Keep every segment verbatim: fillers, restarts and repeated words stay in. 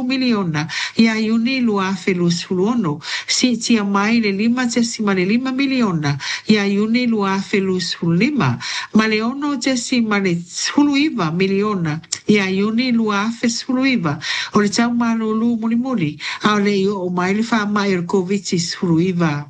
miliona ia iuni lua felus fuluono. Si tia mai le lima tesi ma le lima miliona ia iuni lua felus fulima. Ma le ono tesi ma le fuluiva miliona ia iuni lua fes fuluiva. O le tau malulu muli muli. A le io o mai le wha mai o kovitis fuluiva.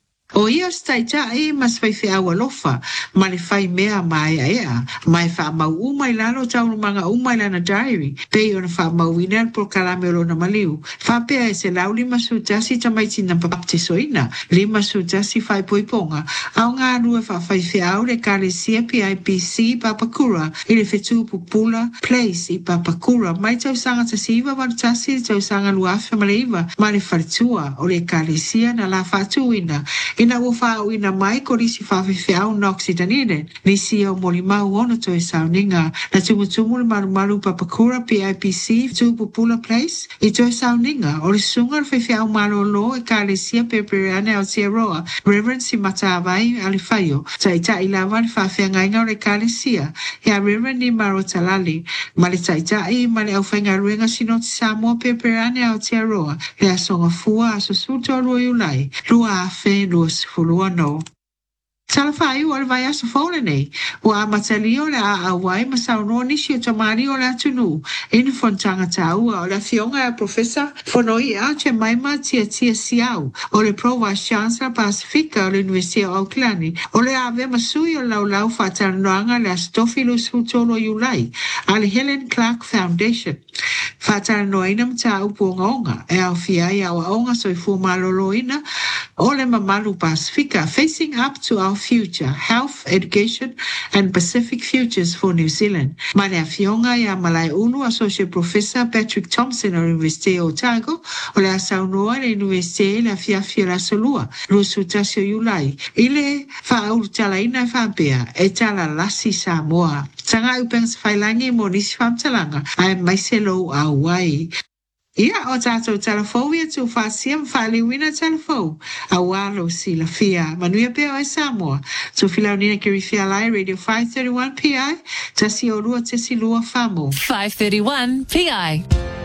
O ia staita e mas fai fe awa lofa, ma le fai mea mai a ea, mai wha mau umai lalo tau manga umai lana diary, pe o na wha mau ina al por kalame o lona maliu. Wha pea e se lau lima su jasi tamaiti na baptisoina, lima su jasi fai poiponga, au ngā rua wha fai fe au le kare sia P I P C Papakura, i le fetu pupula place i Papakura, mai tau sanga tasiva wanu tasi tau sanga luafe maleiva, ma le faritua o le kare sia na la fatuina, ina ua whao ina mai ko risi whawhiwhi au na Oksitanine, nisi au moli mau ono to e sauninga, na tumutumu le maru maru Papakura P I P C, tu pupula place, i to e sauninga, o le sunga le whawhiwhi au malo lo e ka le sia pepereane au tia roa, Reverend si matawai ali whaio, ta i ta i lawa le whawhia ngainga o le ka le sia, ia Reverend ni maro talali, ma le ta i ta i ma le au whainga ruenga sino ti Samoa pepereane au tia roa, le asonga fua aso suto rua iulai, lua afe lua sifuluano. Tala whai o le vai aso whaole nei. Wa amatali o le a awai ma saunoa nisi o tamari o le atunu. Inu fontanga taua o le fionga a professor fonoi a che maima tia tia siau. O le pro vice chancellor Pacifica o le University of Auckland. O le ave masui o lau lau whataranoanga le Astofilus Hutolo Iulai. A le Helen Clark Foundation. Whataranoina mta upuonga e au fiai au aonga soi fu maloloina. O le mamalu Pacifica facing up to our future, health, education, and Pacific futures for New Zealand. Mane a fionga ia malai unu Associate Professor Patrick Thompson o University o Otago, o le asaunoa le University le afiafia la solua, rusu tasio iulai. Ile wha talaina whapea, e tala lasi Samoa. Tanga upengs whailangi mo nisi whamtalanga, ai maiselo a wai. Ia o tato telefou ia tu whasia mwhali wina telefou. A walo si la fia. Manuia peo e Samoa. Tu filau nina kiri fia lai Radio five thirty-one P I. Tasi o rua tesi lua famo. five thirty-one P I.